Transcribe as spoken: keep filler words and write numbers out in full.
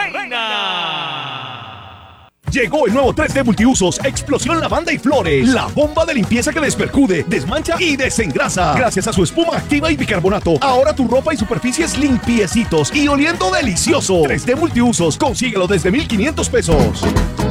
reina. Llegó el nuevo tres D Multiusos Explosión Lavanda y Flores. La bomba de limpieza que despercude, desmancha y desengrasa. Gracias a su espuma activa y bicarbonato, ahora tu ropa y superficies limpiecitos y oliendo delicioso. tres D Multiusos, consíguelo desde mil quinientos pesos.